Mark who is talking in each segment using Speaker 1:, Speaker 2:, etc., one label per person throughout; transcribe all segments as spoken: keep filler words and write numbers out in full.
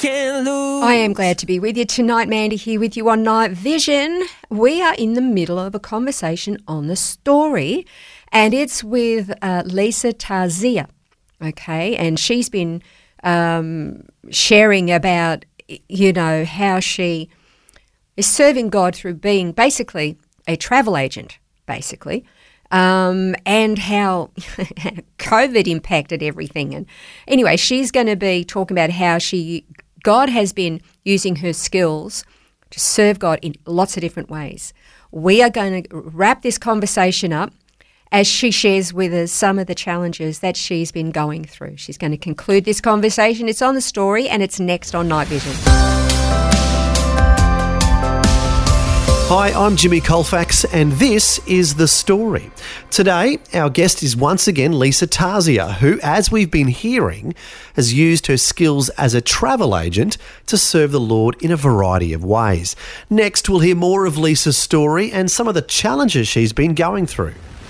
Speaker 1: can't lose.
Speaker 2: I am glad to be with you tonight. Mandy here with you on Night Vision. We are in the middle of a conversation on the story, and it's with uh, Lisa Tarzia, okay? And she's been um, sharing about, you know, how she is serving God through being basically a travel agent, basically, um, and how COVID impacted everything. And anyway, she's going to be talking about how she God has been using her skills to serve God in lots of different ways. We are going to wrap this conversation up as she shares with us some of the challenges that she's been going through. She's going to conclude this conversation. It's on the story, and it's next on Night Vision.
Speaker 3: Hi, I'm Jimmy Colfax, and this is The Story. Today, our guest is once again Lisa Tarzia, who, as we've been hearing, has used her skills as a travel agent to serve the Lord in a variety of ways. Next, we'll hear more of Lisa's story and some of the challenges she's been going through.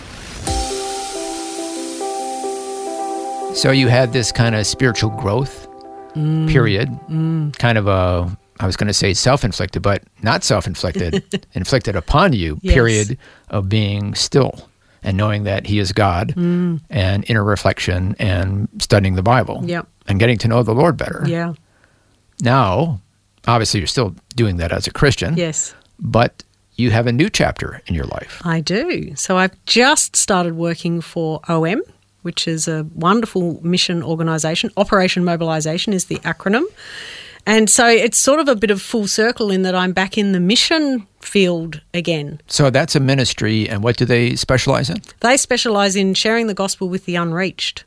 Speaker 4: So you had this kind of spiritual growth mm. period, mm. kind of a... I was going to say self-inflicted, but not self-inflicted, inflicted upon you, yes. period of being still and knowing that he is God mm. and inner reflection and studying the Bible
Speaker 5: yep.
Speaker 4: and getting to know the Lord better.
Speaker 5: Yeah.
Speaker 4: Now, obviously you're still doing that as a Christian.
Speaker 5: Yes.
Speaker 4: But you have a new chapter in your life.
Speaker 5: I do. So I've just started working for O M, which is a wonderful mission organisation. Operation Mobilisation is the acronym. And so it's sort of a bit of full circle in that I'm back in the mission field again.
Speaker 4: So that's a ministry, and what do they specialise in?
Speaker 5: They specialise in sharing the gospel with the unreached.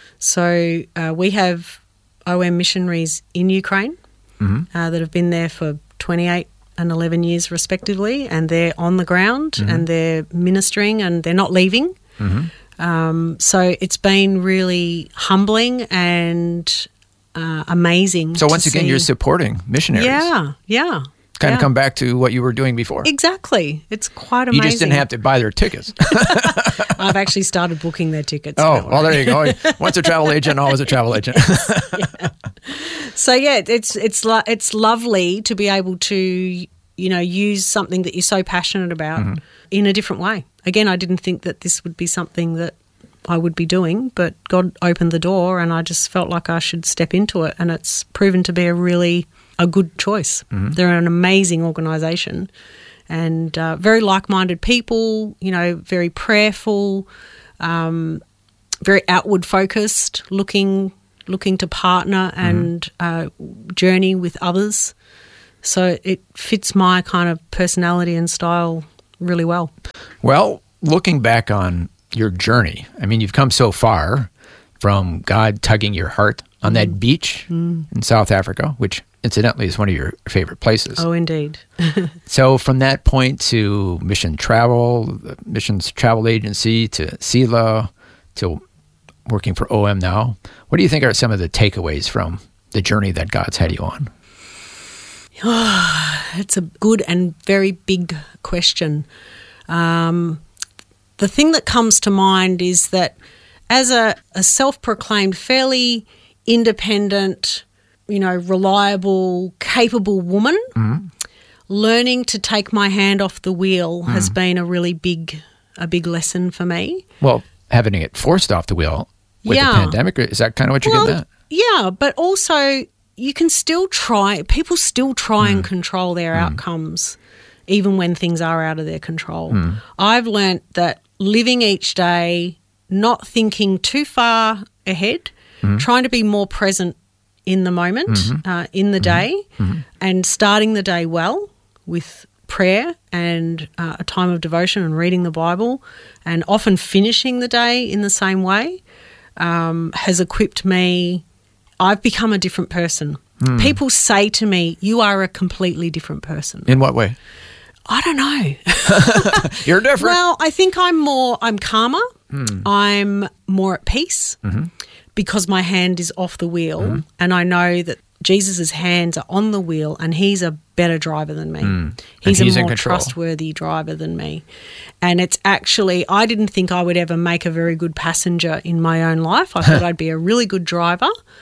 Speaker 5: So uh, we have O M missionaries in Ukraine mm-hmm. uh, that have been there for twenty-eight and eleven years respectively, and they're on the ground mm-hmm. and they're ministering and they're not leaving. Mm-hmm. Um, so it's been really humbling and Uh, amazing.
Speaker 4: So once again,
Speaker 5: see.
Speaker 4: You're supporting missionaries.
Speaker 5: Yeah, yeah.
Speaker 4: Kind
Speaker 5: yeah.
Speaker 4: of come back to what you were doing before.
Speaker 5: Exactly. It's quite amazing.
Speaker 4: You just didn't have to buy their tickets.
Speaker 5: I've actually started booking their tickets.
Speaker 4: Oh, well, there you go. Once a travel agent, always a travel agent.
Speaker 5: yeah. So yeah, it's it's lo- it's lovely to be able to, you know, use something that you're so passionate about mm-hmm. in a different way. Again, I didn't think that this would be something that I would be doing, but God opened the door and I just felt like I should step into it, and it's proven to be a really a good choice. Mm-hmm. They're an amazing organisation and uh, very like-minded people, you know, very prayerful, um, very outward focused, looking looking to partner and mm-hmm. uh, journey with others. So it fits my kind of personality and style really well.
Speaker 4: Well, looking back on your journey, I mean, you've come so far from God tugging your heart on mm. that beach mm. in South Africa, which incidentally is one of your favorite places.
Speaker 5: Oh, indeed.
Speaker 4: So from that point to Mission Travel, the Missions Travel Agency, to S E L A, to working for O M now, what do you think are some of the takeaways from the journey that God's had you on?
Speaker 5: Oh, it's a good and very big question. Um The thing that comes to mind is that as a, a self-proclaimed, fairly independent, you know, reliable, capable woman, mm-hmm. learning to take my hand off the wheel mm. has been a really big, a big lesson for me.
Speaker 4: Well, having it forced off the wheel with
Speaker 5: yeah.
Speaker 4: the pandemic, is that kind of what you're
Speaker 5: well,
Speaker 4: getting at?
Speaker 5: Yeah, but also you can still try, people still try mm. and control their mm. outcomes, even when things are out of their control. Mm. I've learnt that living each day, not thinking too far ahead, mm-hmm. trying to be more present in the moment, mm-hmm. uh, in the mm-hmm. day, mm-hmm. and starting the day well with prayer and uh, a time of devotion and reading the Bible, and often finishing the day in the same way, um, has equipped me. I've become a different person. Mm. People say to me, you are a completely different person.
Speaker 4: In what way?
Speaker 5: I don't know.
Speaker 4: You're different.
Speaker 5: Well, I think I'm more, I'm calmer. Mm. I'm more at peace mm-hmm. because my hand is off the wheel mm. and I know that Jesus' hands are on the wheel and he's a better driver than me. Mm. He's, he's a more trustworthy driver than me. And it's actually, I didn't think I would ever make a very good passenger in my own life. I thought I'd be a really good driver.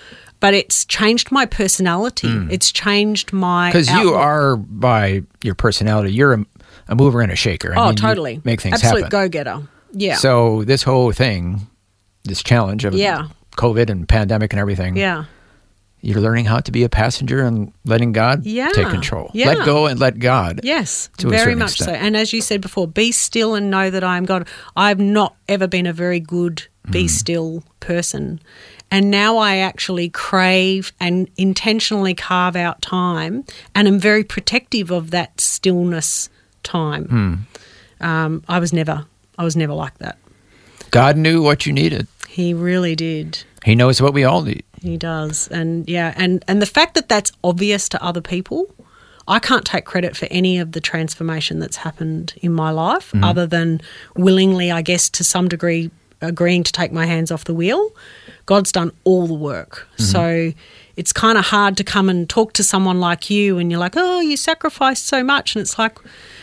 Speaker 5: but it's changed my personality. Mm. It's changed my
Speaker 4: Because you are, by your personality, you're a, a mover and a shaker. I
Speaker 5: oh,
Speaker 4: mean,
Speaker 5: totally.
Speaker 4: Make things
Speaker 5: Absolute
Speaker 4: happen.
Speaker 5: go-getter. Yeah.
Speaker 4: So this whole thing, this challenge of
Speaker 5: yeah.
Speaker 4: COVID and pandemic and everything.
Speaker 5: Yeah.
Speaker 4: You're learning how to be a passenger and letting God
Speaker 5: yeah.
Speaker 4: take control.
Speaker 5: Yeah.
Speaker 4: Let go and let God.
Speaker 5: Yes,
Speaker 4: to
Speaker 5: very
Speaker 4: a certain
Speaker 5: much
Speaker 4: extent.
Speaker 5: so. And as you said before, be still and know that I am God. I've not ever been a very good be mm. still person. And now I actually crave and intentionally carve out time, and am very protective of that stillness time. Mm. Um, I was never, I was never like that.
Speaker 4: God knew what you needed.
Speaker 5: He really did.
Speaker 4: He knows what we all need.
Speaker 5: He does. And yeah, and, and the fact that that's obvious to other people, I can't take credit for any of the transformation that's happened in my life mm-hmm. other than willingly, I guess, to some degree, agreeing to take my hands off the wheel. God's done all the work. Mm-hmm. So it's kind of hard to come and talk to someone like you and you're like, oh, you sacrificed so much. And it's like,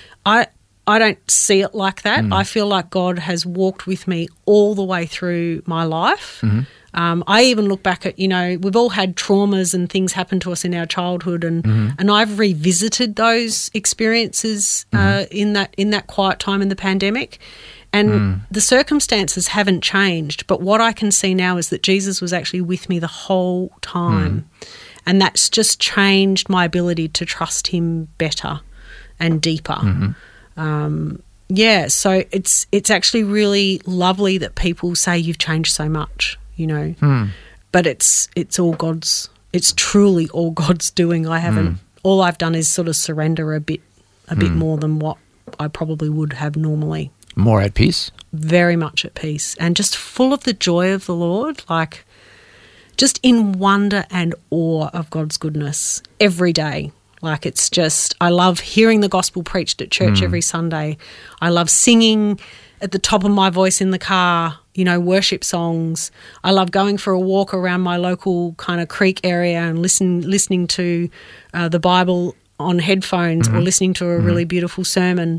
Speaker 5: I I don't see it like that. Mm. I feel like God has walked with me all the way through my life. Mm-hmm. Um, I even look back at, you know, we've all had traumas and things happen to us in our childhood, and, mm-hmm. and I've revisited those experiences uh, mm-hmm. in that in that quiet time in the pandemic. And mm. the circumstances haven't changed, but what I can see now is that Jesus was actually with me the whole time. Mm. And that's just changed my ability to trust him better and deeper. Mm-hmm. Um, yeah, so it's it's actually really lovely that people say you've changed so much, you know. Mm. But it's it's all God's, it's truly all God's doing. I haven't, mm. all I've done is sort of surrender a bit, a mm. bit more than what I probably would have normally.
Speaker 4: More at peace?
Speaker 5: Very much at peace, and just full of the joy of the Lord, like just in wonder and awe of God's goodness every day. Like it's just, I love hearing the gospel preached at church mm. every Sunday. I love singing at the top of my voice in the car, you know, worship songs. I love going for a walk around my local kind of creek area and listen, listening to uh, the Bible on headphones mm-hmm. or listening to a mm-hmm. really beautiful sermon.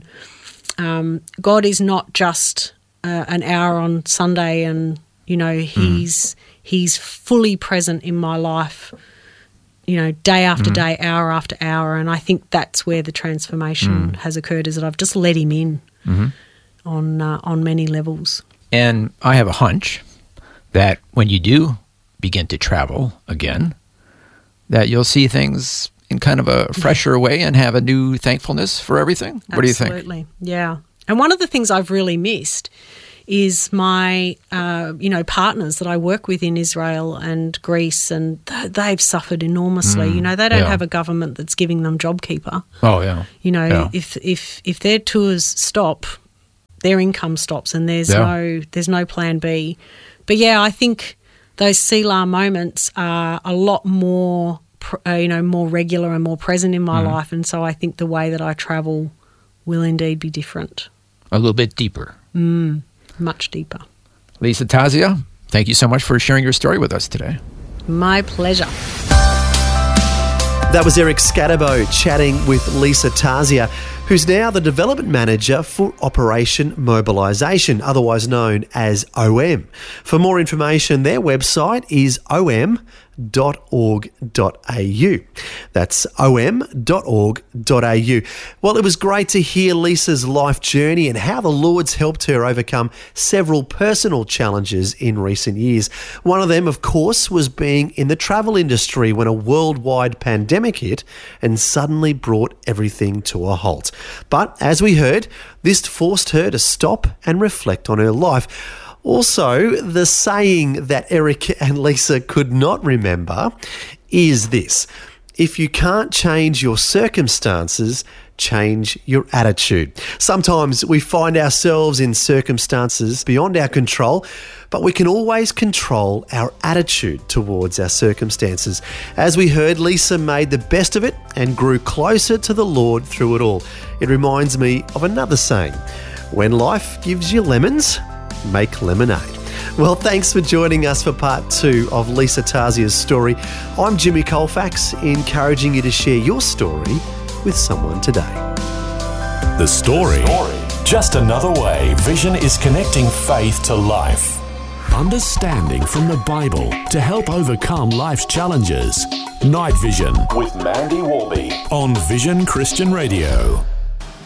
Speaker 5: Um, God is not just uh, an hour on Sunday, and you know he's mm. he's fully present in my life, you know, day after mm. day, hour after hour, and I think that's where the transformation mm. has occurred, is that I've just let him in mm-hmm. on uh, on many levels.
Speaker 4: And I have a hunch that when you do begin to travel again, that you'll see things in kind of a fresher way and have a new thankfulness for everything. What do you think?
Speaker 5: Absolutely, yeah. And one of the things I've really missed is my, uh, you know, partners that I work with in Israel and Greece, and th- they've suffered enormously. Mm, you know, they don't yeah. have a government that's giving them JobKeeper.
Speaker 4: Oh, yeah.
Speaker 5: You know,
Speaker 4: yeah.
Speaker 5: if if if their tours stop, their income stops, and there's
Speaker 4: yeah.
Speaker 5: no there's no plan B. But yeah, I think those Selah moments are a lot more. Uh, you know, more regular and more present in my mm. life, and so I think the way that I travel will indeed be different.
Speaker 4: A little bit deeper.
Speaker 5: Mm, much deeper.
Speaker 4: Lisa Tazia, thank you so much for sharing your story with us today.
Speaker 5: My pleasure.
Speaker 3: That was Eric Scatterbo chatting with Lisa Tazia, who's now the Development Manager for Operation Mobilisation, otherwise known as O M. For more information, their website is o m dot org dot a u. That's o m dot org dot a u. Well, it was great to hear Lisa's life journey and how the Lord's helped her overcome several personal challenges in recent years. One of them, of course, was being in the travel industry when a worldwide pandemic hit and suddenly brought everything to a halt. But as we heard, this forced her to stop and reflect on her life. Also, the saying that Eric and Lisa could not remember is this: if you can't change your circumstances, change your attitude. Sometimes we find ourselves in circumstances beyond our control, but we can always control our attitude towards our circumstances. As we heard, Lisa made the best of it and grew closer to the Lord through it all. It reminds me of another saying: when life gives you lemons, make lemonade. Well, thanks for joining us for part two of Lisa Tazia's story. I'm Jimmy Colfax, encouraging you to share your story with someone today.
Speaker 1: The story. Just another way Vision is connecting faith to life. understanding from the Bible to help overcome life's challenges. Night Vision with Mandy Warby on Vision Christian Radio.